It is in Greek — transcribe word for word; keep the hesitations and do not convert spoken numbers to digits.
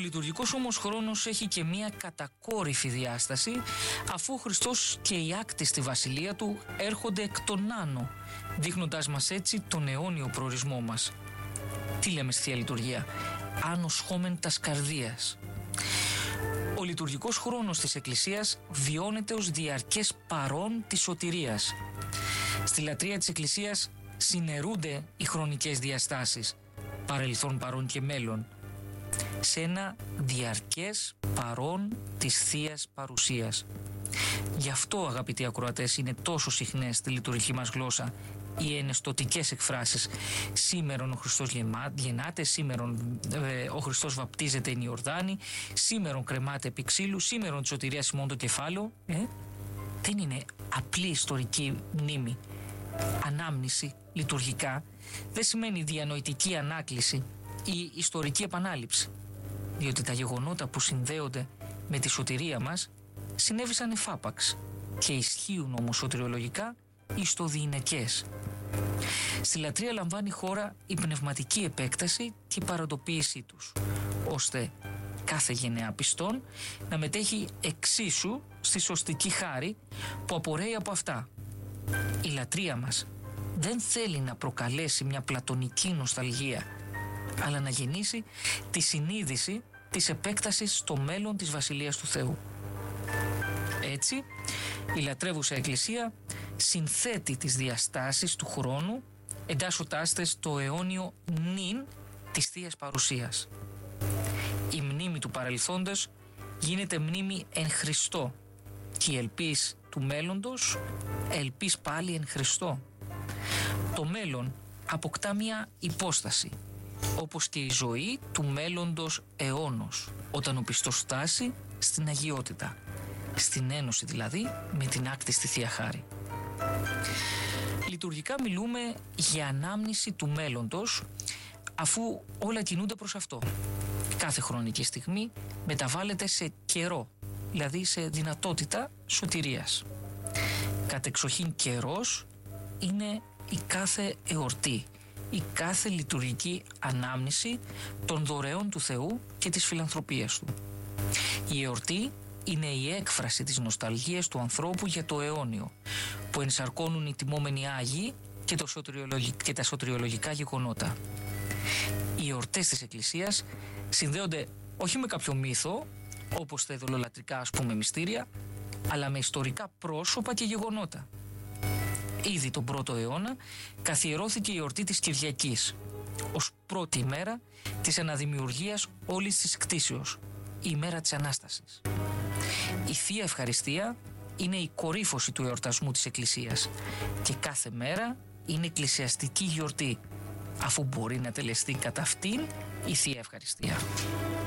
λειτουργικός όμως χρόνος έχει και μία κατακόρυφη διάσταση, αφού ο Χριστός και οι άκτες στη βασιλεία του έρχονται εκ των άνω, δείχνοντάς μας έτσι τον αιώνιο προορισμό μας. Τι λέμε στη Θεία Λειτουργία? Άνω σχόμεν τας καρδίας. Ο λειτουργικός χρόνος της Εκκλησίας βιώνεται ως διαρκές παρόν της σωτηρίας. Στη λατρεία της Εκκλησίας συναιρούνται οι χρονικές διαστάσεις, παρελθόν, παρόν και μέλλον, σε ένα διαρκές παρόν της Θείας Παρουσίας. Γι' αυτό, αγαπητοί ακροατές, είναι τόσο συχνές στη λειτουργική μας γλώσσα οι ενεστωτικές εκφράσεις. Σήμερον ο Χριστός γεννάται, σήμερον ε, ο Χριστός βαπτίζεται εν Ιορδάνη, σήμερον κρεμάται επί ξύλου, σήμερον τη σωτηρία ημών το κεφάλαιο. Ε? Δεν είναι απλή ιστορική μνήμη. Ανάμνηση λειτουργικά δεν σημαίνει διανοητική ανάκληση ή ιστορική επανάληψη, διότι τα γεγονότα που συνδέονται με τη σωτηρία μας συνέβησαν εφάπαξ και ισχύουν όμως σωτηριολογικά εις το διηνεκές. Στη λατρεία λαμβάνει χώρα η πνευματική επέκταση και η παραδοποίησή τους, ώστε κάθε γενεά πιστών να μετέχει εξίσου στη σωστική χάρη που απορρέει από αυτά. Η λατρεία μας δεν θέλει να προκαλέσει μια πλατωνική νοσταλγία, αλλά να γεννήσει τη συνείδηση της επέκτασης στο μέλλον της Βασιλείας του Θεού. Έτσι, η λατρεύουσα Εκκλησία συνθέτει τις διαστάσεις του χρόνου, εντάσσοντάς τες στο αιώνιο νυν της Θείας Παρουσίας. Η μνήμη του παρελθόντος γίνεται μνήμη εν Χριστώ και η ελπίς του μέλλοντος ελπίς πάλι εν Χριστώ. Το μέλλον αποκτά μια υπόσταση, όπως και η ζωή του μέλλοντος αιώνος, όταν ο πιστός φτάσει στην αγιότητα, στην ένωση δηλαδή με την άκτιστη Θεία Χάρη. Λειτουργικά μιλούμε για ανάμνηση του μέλλοντος, αφού όλα κινούνται προς αυτό. Κάθε χρονική στιγμή μεταβάλλεται σε καιρό, δηλαδή σε δυνατότητα σωτηρίας. Κατεξοχήν καιρός είναι η κάθε εορτή, η κάθε λειτουργική ανάμνηση των δωρεών του Θεού και της φιλανθρωπίας Του. Η εορτή είναι η έκφραση της νοσταλγίας του ανθρώπου για το αιώνιο, που ενσαρκώνουν οι τιμόμενοι Άγιοι και, το και τα σωτηριολογικά γεγονότα. Οι εορτές της Εκκλησίας συνδέονται όχι με κάποιο μύθο, όπως τα ειδωλολατρικά ας πούμε μυστήρια, αλλά με ιστορικά πρόσωπα και γεγονότα. Ήδη τον πρώτο αιώνα καθιερώθηκε η εορτή της Κυριακής ως πρώτη ημέρα της αναδημιουργίας όλης της κτήσεως, η ημέρα της Ανάστασης. Η Θεία Ευχαριστία είναι η κορύφωση του εορτασμού της Εκκλησίας και κάθε μέρα είναι εκκλησιαστική γιορτή, αφού μπορεί να τελεστεί κατά αυτήν η Θεία Ευχαριστία.